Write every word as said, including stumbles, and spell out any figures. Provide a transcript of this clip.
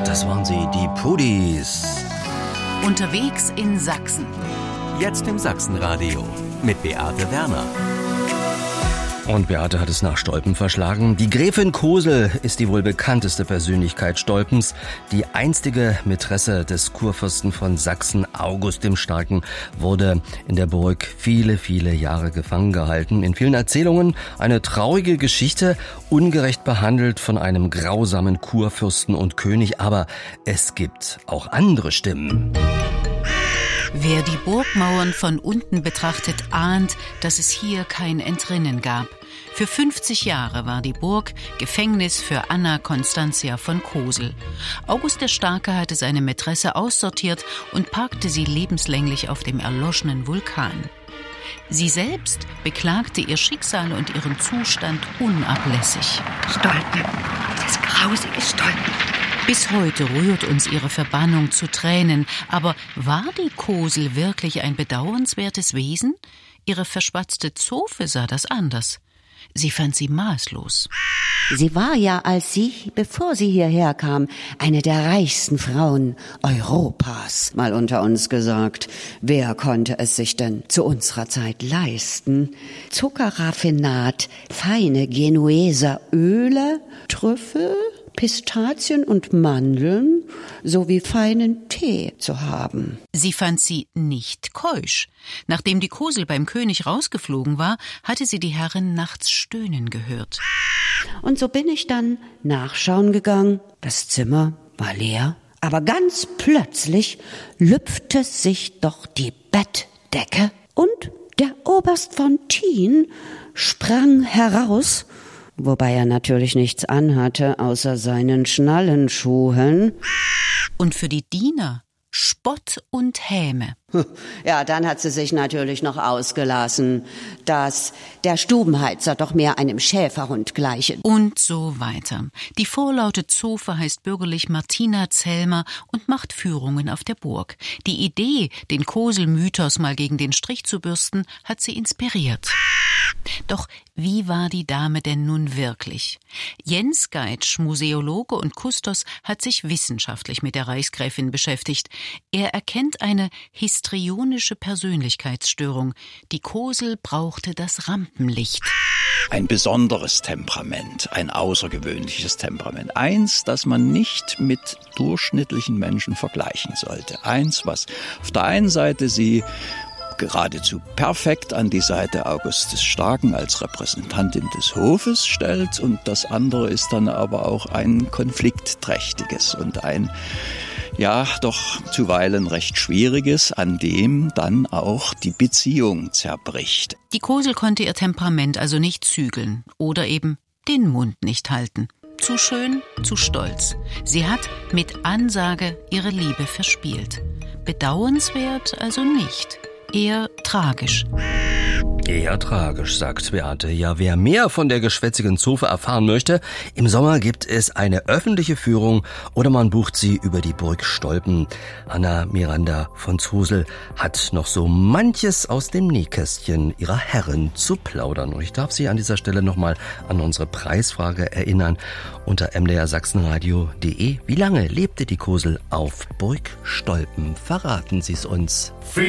Das waren sie, die Pudis. Unterwegs in Sachsen. Jetzt im Sachsenradio mit Beate Werner. Und Beate hat es nach Stolpen verschlagen. Die Gräfin Kosel ist die wohl bekannteste Persönlichkeit Stolpens. Die einstige Mätresse des Kurfürsten von Sachsen, August dem Starken, wurde in der Burg viele, viele Jahre gefangen gehalten. In vielen Erzählungen eine traurige Geschichte, ungerecht behandelt von einem grausamen Kurfürsten und König. Aber es gibt auch andere Stimmen. Wer die Burgmauern von unten betrachtet, ahnt, dass es hier kein Entrinnen gab. Für fünfzig Jahre war die Burg Gefängnis für Anna Constantia von Kosel. August der Starke hatte seine Mätresse aussortiert und parkte sie lebenslänglich auf dem erloschenen Vulkan. Sie selbst beklagte ihr Schicksal und ihren Zustand unablässig. Stolpen, das grausige Stolpen. Bis heute rührt uns ihre Verbannung zu Tränen. Aber war die Kosel wirklich ein bedauernswertes Wesen? Ihre verschwatzte Zofe sah das anders. Sie fand sie maßlos. Sie war ja, als sie, bevor sie hierher kam, eine der reichsten Frauen Europas. Mal unter uns gesagt, wer konnte es sich denn zu unserer Zeit leisten? Zuckerraffinat, feine Genueser Öle, Trüffel, Pistazien und Mandeln sowie feinen Tee zu haben. Sie fand sie nicht keusch. Nachdem die Kosel beim König rausgeflogen war, hatte sie die Herrin nachts stöhnen gehört. Und so bin ich dann nachschauen gegangen. Das Zimmer war leer, aber ganz plötzlich lüpfte sich doch die Bettdecke und der Oberst von Thien sprang heraus, wobei er natürlich nichts anhatte, außer seinen Schnallenschuhen. Und für die Diener Spott und Häme. Ja, dann hat sie sich natürlich noch ausgelassen, dass der Stubenheizer doch mehr einem Schäferhund gleiche. Und so weiter. Die vorlaute Zofe heißt bürgerlich Martina Zellmer und macht Führungen auf der Burg. Die Idee, den Kosel-Mythos mal gegen den Strich zu bürsten, hat sie inspiriert. Doch wie war die Dame denn nun wirklich? Jens Geitsch, Museologe und Kustos, hat sich wissenschaftlich mit der Reichsgräfin beschäftigt. Er erkennt eine histrionische Persönlichkeitsstörung. Die Kosel brauchte das Rampenlicht. Ein besonderes Temperament, ein außergewöhnliches Temperament. Eins, das man nicht mit durchschnittlichen Menschen vergleichen sollte. Eins, was auf der einen Seite sie geradezu perfekt an die Seite August des Starken als Repräsentantin des Hofes stellt, und das andere ist dann aber auch ein konfliktträchtiges und ein, ja, doch zuweilen recht schwieriges, an dem dann auch die Beziehung zerbricht. Die Kosel konnte ihr Temperament also nicht zügeln oder eben den Mund nicht halten. Zu schön, zu stolz. Sie hat mit Ansage ihre Liebe verspielt. Bedauernswert also nicht. Eher tragisch. Eher tragisch, sagt Beate. Ja, wer mehr von der geschwätzigen Zofe erfahren möchte, im Sommer gibt es eine öffentliche Führung oder man bucht sie über die Burg Stolpen. Anna Miranda von Zosel hat noch so manches aus dem Nähkästchen ihrer Herrin zu plaudern. Und ich darf Sie an dieser Stelle nochmal an unsere Preisfrage erinnern. Unter m d r sachsenradio punkt de. Wie lange lebte die Kosel auf Burg Stolpen? Verraten Sie es uns.